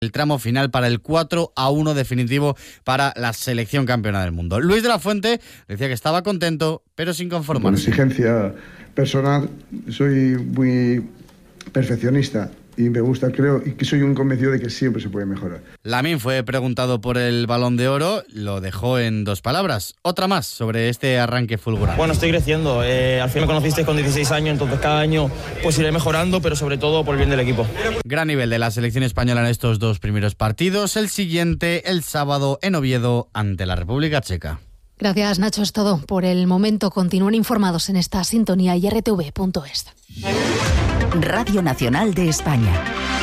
el tramo final para el 4-1 definitivo para la selección campeona del mundo. Luis de la Fuente decía que estaba contento, pero sin conformarse. Con exigencia personal, soy muy perfeccionista y me gusta, creo, y que soy un convencido de que siempre se puede mejorar. Lamine fue preguntado por el Balón de Oro, lo dejó en 2 palabras. Otra más sobre este arranque fulgurante. Bueno, estoy creciendo. Al fin me conocisteis con 16 años, entonces cada año pues iré mejorando, pero sobre todo por el bien del equipo. Gran nivel de la selección española en estos 2 primeros partidos. El siguiente, el sábado, en Oviedo, ante la República Checa. Gracias, Nacho. Es todo por el momento. Continúen informados en esta sintonía y rtv.es. Radio Nacional de España.